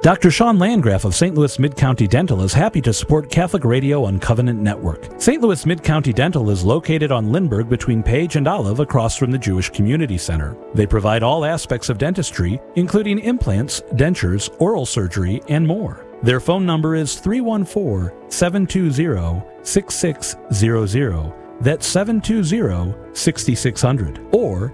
Dr. Sean Landgraf of St. Louis Mid-County Dental is happy to support Catholic Radio on Covenant Network. St. Louis Mid-County Dental is located on Lindbergh between Page and Olive across from the Jewish Community Center. They provide all aspects of dentistry, including implants, dentures, oral surgery, and more. Their phone number is 314-720-6600. That's 720-6600. Or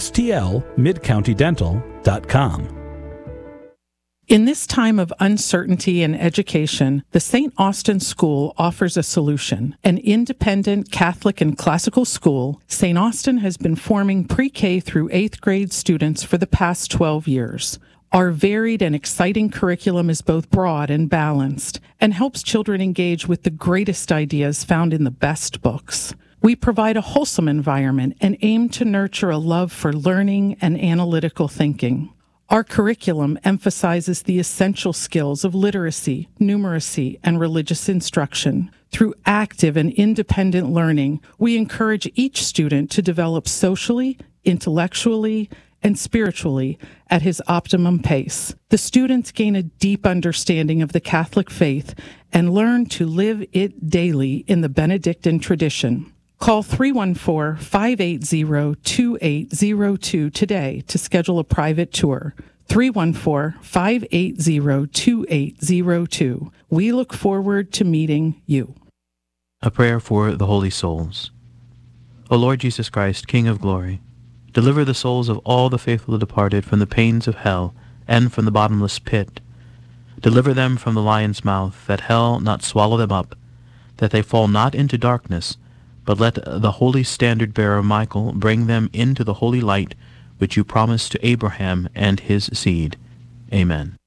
stlmidcountydental.com. In this time of uncertainty in education, the St. Austin School offers a solution. An independent Catholic and classical school, St. Austin has been forming pre-K through 8th grade students for the past 12 years. Our varied and exciting curriculum is both broad and balanced and helps children engage with the greatest ideas found in the best books. We provide a wholesome environment and aim to nurture a love for learning and analytical thinking. Our curriculum emphasizes the essential skills of literacy, numeracy, and religious instruction. Through active and independent learning, we encourage each student to develop socially, intellectually, and spiritually at his optimum pace. The students gain a deep understanding of the Catholic faith and learn to live it daily in the Benedictine tradition. Call 314-580-2802 today to schedule a private tour. 314-580-2802. We look forward to meeting you. A prayer for the holy souls. O Lord Jesus Christ, King of glory, deliver the souls of all the faithful departed from the pains of hell and from the bottomless pit. Deliver them from the lion's mouth, that hell not swallow them up, that they fall not into darkness, but let the holy standard-bearer Michael bring them into the holy light which you promised to Abraham and his seed. Amen.